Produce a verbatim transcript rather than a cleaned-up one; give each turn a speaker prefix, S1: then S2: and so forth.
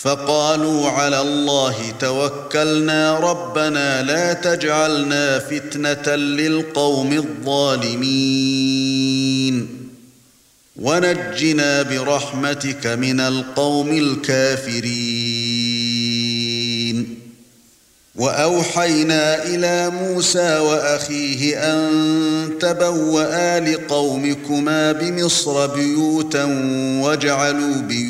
S1: فقالوا على الله توكلنا ربنا لا تجعلنا فتنة للقوم الظالمين ونجنا برحمتك من القوم الكافرين وأوحينا إلى موسى وأخيه أن تبوأ لقومكما بمصر بيوتا واجعلوا بيوتا